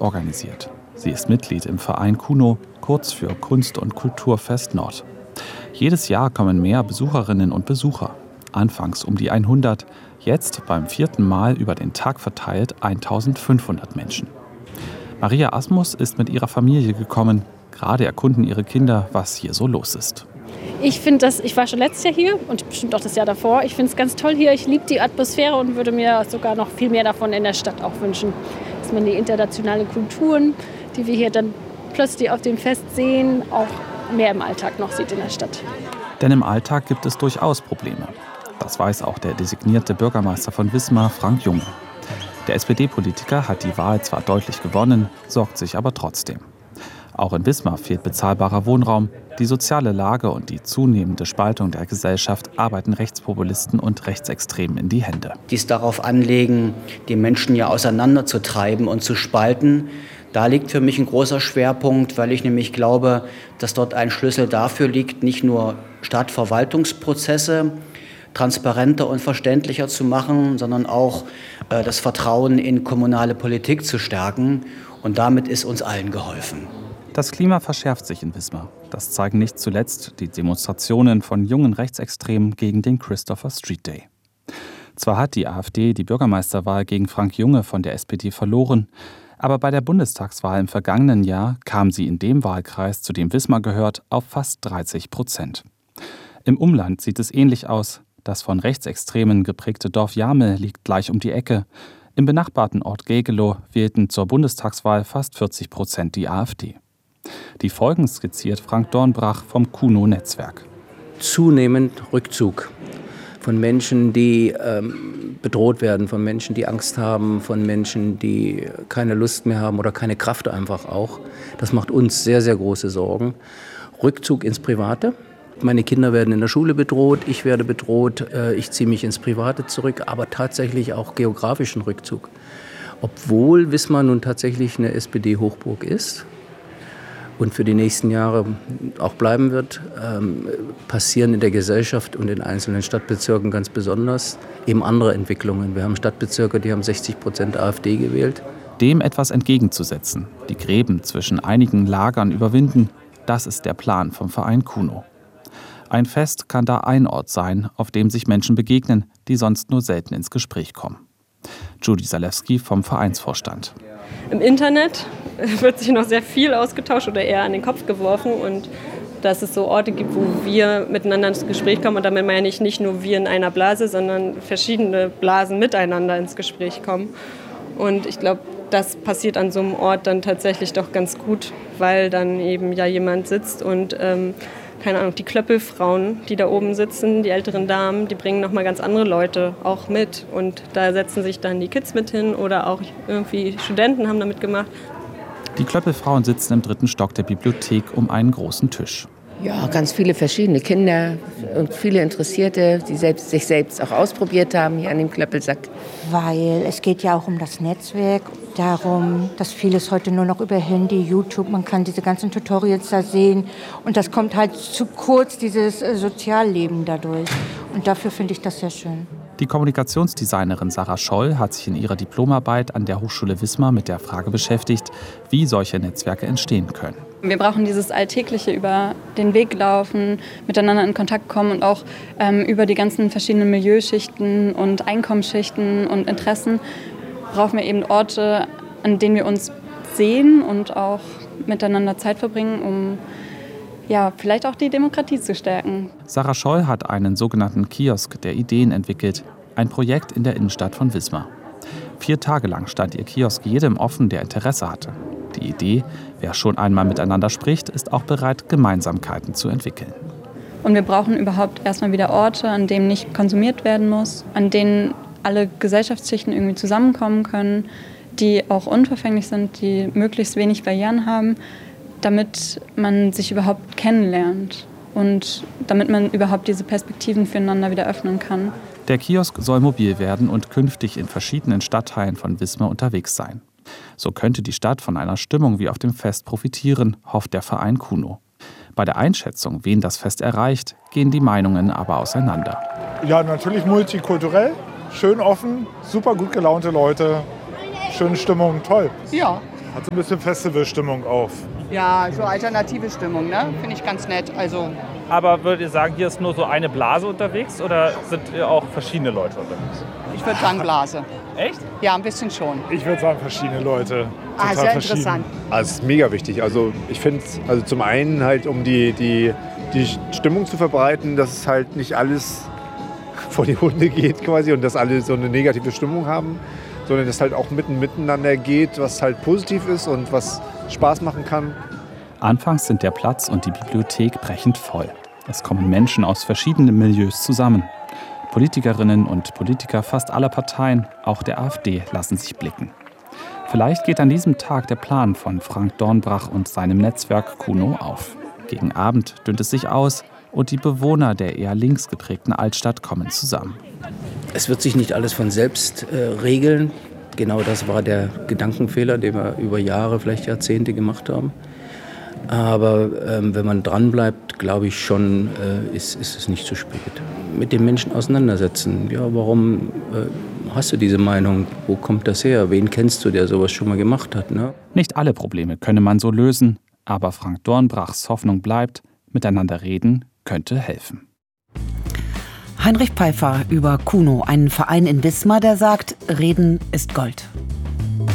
mitorganisiert. Sie ist Mitglied im Verein Kuno, kurz für Kunst- und Kulturfest Nord. Jedes Jahr kommen mehr Besucherinnen und Besucher. Anfangs um die 100, jetzt beim 4. Mal über den Tag verteilt 1500 Menschen. Maria Asmus ist mit ihrer Familie gekommen. Gerade erkunden ihre Kinder, was hier so los ist. Ich war schon letztes Jahr hier und bestimmt auch das Jahr davor. Ich finde es ganz toll hier. Ich liebe die Atmosphäre und würde mir sogar noch viel mehr davon in der Stadt auch wünschen. Dass man die internationalen Kulturen, die wir hier dann plötzlich auf dem Fest sehen, auch mehr im Alltag noch sieht in der Stadt. Denn im Alltag gibt es durchaus Probleme. Das weiß auch der designierte Bürgermeister von Wismar, Frank Junge. Der SPD-Politiker hat die Wahl zwar deutlich gewonnen, sorgt sich aber trotzdem. Auch in Wismar fehlt bezahlbarer Wohnraum. Die soziale Lage und die zunehmende Spaltung der Gesellschaft arbeiten Rechtspopulisten und Rechtsextremen in die Hände. Die es darauf anlegen, die Menschen ja auseinanderzutreiben und zu spalten. Da liegt für mich ein großer Schwerpunkt, weil ich nämlich glaube, dass dort ein Schlüssel dafür liegt, nicht nur Stadtverwaltungsprozesse transparenter und verständlicher zu machen, sondern auch das Vertrauen in kommunale Politik zu stärken. Und damit ist uns allen geholfen. Das Klima verschärft sich in Wismar. Das zeigen nicht zuletzt die Demonstrationen von jungen Rechtsextremen gegen den Christopher Street Day. Zwar hat die AfD die Bürgermeisterwahl gegen Frank Junge von der SPD verloren, aber bei der Bundestagswahl im vergangenen Jahr kam sie in dem Wahlkreis, zu dem Wismar gehört, auf fast 30%. Im Umland sieht es ähnlich aus. Das von Rechtsextremen geprägte Dorf Jamel liegt gleich um die Ecke. Im benachbarten Ort Gegelow wählten zur Bundestagswahl fast 40% die AfD. Die Folgen skizziert Frank Dornbrach vom Kuno-Netzwerk. Zunehmend Rückzug von Menschen, die bedroht werden, von Menschen, die Angst haben, von Menschen, die keine Lust mehr haben oder keine Kraft einfach auch. Das macht uns sehr, sehr große Sorgen. Rückzug ins Private. Meine Kinder werden in der Schule bedroht, ich werde bedroht, ich ziehe mich ins Private zurück, aber tatsächlich auch geografischen Rückzug. Obwohl Wismar nun tatsächlich eine SPD-Hochburg ist und für die nächsten Jahre auch bleiben wird, passieren in der Gesellschaft und in einzelnen Stadtbezirken ganz besonders eben andere Entwicklungen. Wir haben Stadtbezirke, die haben 60% AfD gewählt. Dem etwas entgegenzusetzen, die Gräben zwischen einigen Lagern überwinden, das ist der Plan vom Verein Kuno. Ein Fest kann da ein Ort sein, auf dem sich Menschen begegnen, die sonst nur selten ins Gespräch kommen. Judy Zalewski vom Vereinsvorstand. Im Internet wird sich noch sehr viel ausgetauscht oder eher an den Kopf geworfen. Und dass es so Orte gibt, wo wir miteinander ins Gespräch kommen. Und damit meine ich nicht nur wir in einer Blase, sondern verschiedene Blasen miteinander ins Gespräch kommen. Und ich glaube, das passiert an so einem Ort dann tatsächlich doch ganz gut, weil dann eben ja jemand sitzt und keine Ahnung, die Klöppelfrauen, die da oben sitzen, die älteren Damen, die bringen nochmal ganz andere Leute auch mit. Und da setzen sich dann die Kids mit hin oder auch irgendwie Studenten haben da mitgemacht. Die Klöppelfrauen sitzen im 3. Stock der Bibliothek um einen großen Tisch. Ja, ganz viele verschiedene Kinder und viele Interessierte, die sich selbst auch ausprobiert haben hier an dem Klöppelsack. Weil es geht ja auch um das Netzwerk, darum, dass vieles heute nur noch über Handy, YouTube, man kann diese ganzen Tutorials da sehen. Und das kommt halt zu kurz, dieses Sozialleben dadurch. Und dafür finde ich das sehr schön. Die Kommunikationsdesignerin Sarah Scholl hat sich in ihrer Diplomarbeit an der Hochschule Wismar mit der Frage beschäftigt, wie solche Netzwerke entstehen können. Wir brauchen dieses alltägliche über den Weg laufen, miteinander in Kontakt kommen und auch über die ganzen verschiedenen Milieuschichten und Einkommensschichten und Interessen brauchen wir eben Orte, an denen wir uns sehen und auch miteinander Zeit verbringen, um vielleicht auch die Demokratie zu stärken. Sarah Scholl hat einen sogenannten Kiosk der Ideen entwickelt, ein Projekt in der Innenstadt von Wismar. 4 Tage lang stand ihr Kiosk jedem offen, der Interesse hatte. Die Idee, wer schon einmal miteinander spricht, ist auch bereit, Gemeinsamkeiten zu entwickeln. Und wir brauchen überhaupt erstmal wieder Orte, an denen nicht konsumiert werden muss, an denen alle Gesellschaftsschichten irgendwie zusammenkommen können, die auch unverfänglich sind, die möglichst wenig Barrieren haben, damit man sich überhaupt kennenlernt und damit man überhaupt diese Perspektiven füreinander wieder öffnen kann. Der Kiosk soll mobil werden und künftig in verschiedenen Stadtteilen von Wismar unterwegs sein. So könnte die Stadt von einer Stimmung wie auf dem Fest profitieren, hofft der Verein Kuno. Bei der Einschätzung, wen das Fest erreicht, gehen die Meinungen aber auseinander. Ja, natürlich multikulturell, schön offen, super gut gelaunte Leute, schöne Stimmung, toll. Ja, Hat so ein bisschen Festivalstimmung auf. Ja, so alternative Stimmung, ne? Finde ich ganz nett. Also. Aber würdet ihr sagen, hier ist nur so eine Blase unterwegs oder sind auch verschiedene Leute unterwegs? Ich würde sagen Blase. Echt? Ja, ein bisschen schon. Ich würde sagen verschiedene Leute. Ah, sehr interessant. Also es ist mega wichtig. Also ich finde es, also zum einen halt, um die Stimmung zu verbreiten, dass es halt nicht alles vor die Hunde geht quasi und dass alle so eine negative Stimmung haben, sondern dass halt auch miteinander geht, was halt positiv ist und was Spaß machen kann. Anfangs sind der Platz und die Bibliothek brechend voll. Es kommen Menschen aus verschiedenen Milieus zusammen. Politikerinnen und Politiker fast aller Parteien, auch der AfD, lassen sich blicken. Vielleicht geht an diesem Tag der Plan von Frank Dornbrach und seinem Netzwerk Kuno auf. Gegen Abend dünnt es sich aus und die Bewohner der eher links geprägten Altstadt kommen zusammen. Es wird sich nicht alles von selbst regeln. Genau das war der Gedankenfehler, den wir über Jahre, vielleicht Jahrzehnte gemacht haben. Aber wenn man dranbleibt, glaube ich schon, ist es nicht zu spät. Mit den Menschen auseinandersetzen. Ja, warum hast du diese Meinung? Wo kommt das her? Wen kennst du, der sowas schon mal gemacht hat? Ne? Nicht alle Probleme könne man so lösen, aber Frank Dornbrachs Hoffnung bleibt, miteinander reden könnte helfen. Heinrich Pfeiffer über Kuno, einen Verein in Wismar, der sagt, Reden ist Gold.